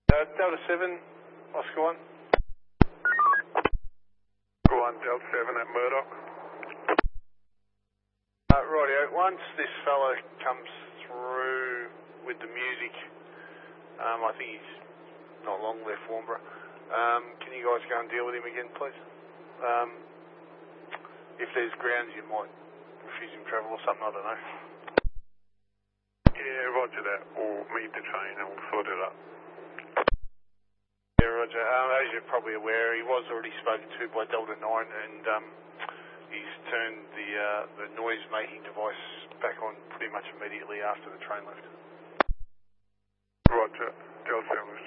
Delta 7, Oscar 1. Go on, Delta 7 at Murdoch. Rightio, once this fellow comes through with the music, I think he's not long left Warnbro. Can you guys go and deal with him again, please? If there's grounds, you might refuse him travel or something, I don't know. Yeah, roger that. We'll meet the train and we'll sort it out. Yeah, roger. As you're probably aware, he was already spoken to by Delta 9 and he's turned the noise-making device back on pretty much immediately after the train left. Roger. Delta 7